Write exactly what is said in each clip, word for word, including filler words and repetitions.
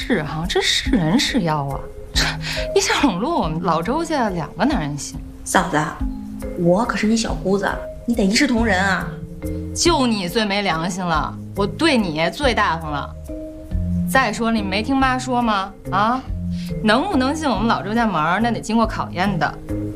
是哈，这是人是妖啊？这一下笼络我们老周家两个男人心。 嫂子，我可是你小姑子，你得一视同仁啊！ 就你最没良心了，我对你最大方了。再说你没听妈说吗？啊，能不能进我们老周家门，那得经过考验的。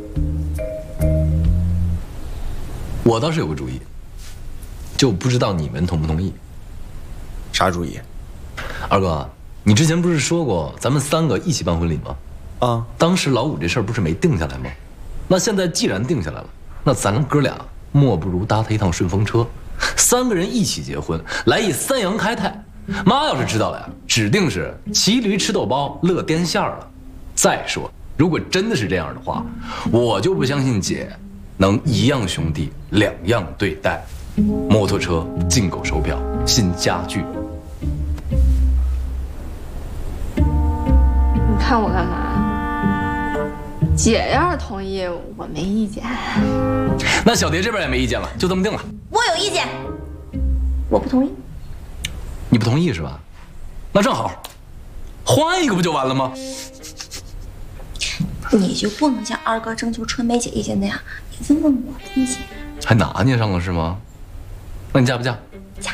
我倒是有个主意，就不知道你们同不同意。 啥主意？ 二哥，你之前不是说过咱们三个一起办婚礼吗？ 啊， 当时老五这事儿不是没定下来吗？那现在既然定下来了，那咱哥俩莫不如搭他一趟顺风车，三个人一起结婚，来一三阳开泰。妈要是知道了呀，指定是骑驴吃豆包，乐颠馅儿了。再说，如果真的是这样的话，我就不相信姐能一样兄弟两样对待。摩托车、进口手表、新家具。 你看我干嘛？姐要是同意，我没意见。 那小蝶这边也没意见了，就这么定了。 我有意见，我不同意。 你不同意是吧？那正好，换一个不就完了吗？ 你就不能像二哥征求春梅姐意见那样，也问问我的意见？ 还拿捏上了是吗？那你嫁不嫁？ 嫁。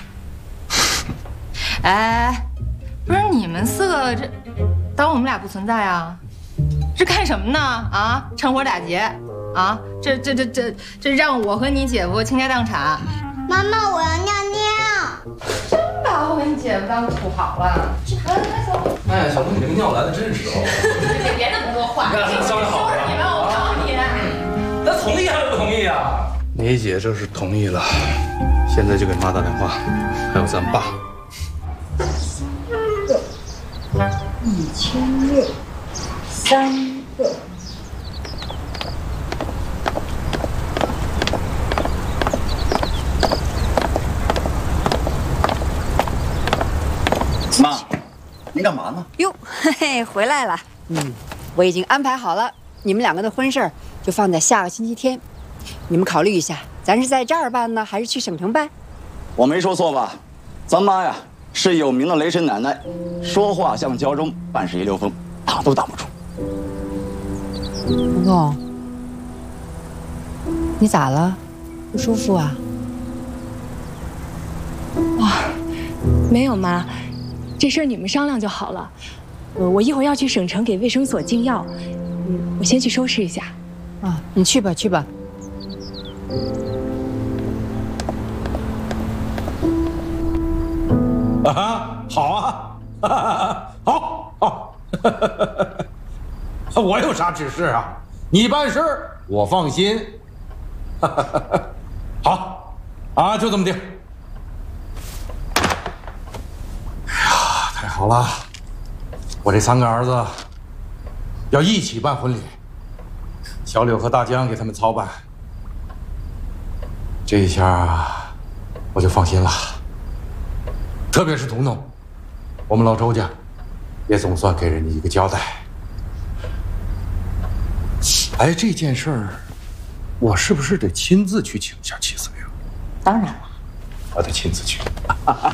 哎，不是你们四个这当我们俩不存在啊？这干什么呢？啊，趁火打劫啊！这这这这这让我和你姐夫倾家荡产。 妈妈，我要尿尿。 真把我和你姐夫当土豪了？来来走。 哎呀，小东，你这个尿来的真时候。 你别那么多话。 你俩商量好了。 你们我帮你。 那同意还是不同意啊？ 你姐这是同意了，现在就给妈打电话，还有咱爸。 一千六，三个。 妈，您干嘛呢？ 哟，嘿嘿，回来了。嗯，我已经安排好了，你们两个的婚事就放在下个星期天。你们考虑一下，咱是在这儿办呢，还是去省城办？ 我没说错吧？咱妈呀是有名的雷神奶奶，说话像胶钟，办事一溜风，挡都挡不住。 吴总，你咋了？不舒服啊？ 哇，没有妈，这事儿你们商量就好了。呃，我一会儿要去省城给卫生所进药，嗯，我先去收拾一下。 啊，你去吧，去吧。 啊，好啊，哈哈好，好，我有啥指示啊？你办事我放心。好，啊，就这么定。哎呀，太好了！我这三个儿子要一起办婚礼，小柳和大江给他们操办，这一下我就放心了。特别是彤彤，我们老周家也总算给人家一个交代。哎，这件事儿，我是不是得亲自去请一下戚司令？ 当然了， 我得亲自去。